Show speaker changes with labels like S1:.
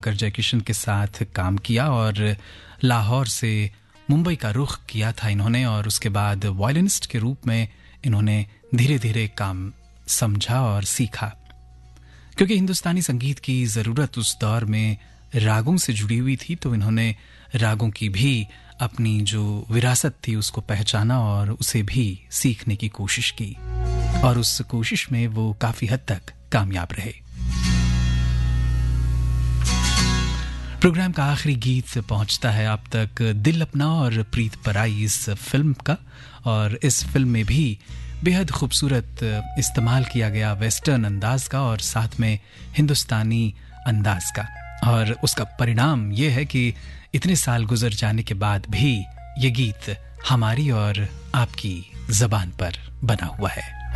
S1: शंकर जयकिशन के साथ काम किया और लाहौर से मुंबई का रुख किया था इन्होंने, और उसके बाद वायलिनिस्ट के रूप में इन्होंने धीरे धीरे काम समझा और सीखा। क्योंकि हिंदुस्तानी संगीत की ज़रूरत उस दौर में रागों से जुड़ी हुई थी, तो इन्होंने रागों की भी अपनी जो विरासत थी उसको पहचाना और उसे भी सीखने की कोशिश की, और उस कोशिश में वो काफ़ी हद तक कामयाब रहे। प्रोग्राम का आखिरी गीत पहुंचता है आप तक दिल अपना और प्रीत पराई इस फिल्म का, और इस फिल्म में भी बेहद खूबसूरत इस्तेमाल किया गया वेस्टर्न अंदाज का और साथ में हिंदुस्तानी अंदाज का, और उसका परिणाम ये है कि इतने साल गुजर जाने के बाद भी ये गीत हमारी और आपकी ज़बान पर बना हुआ है।